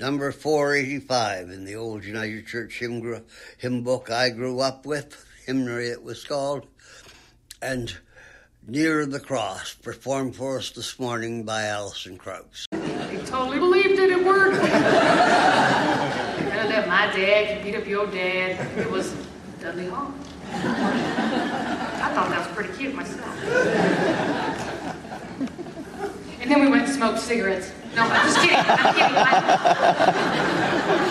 number 485 in the old United Church hymn book I grew up with, hymnary it was called, and Near the Cross, performed for us this morning by Alison Krauss. He totally believed it worked. That my dad could beat up your dad. It was Dudley Hall. I thought that was pretty cute myself. And then we went and smoked cigarettes. No, I'm just kidding. I'm kidding.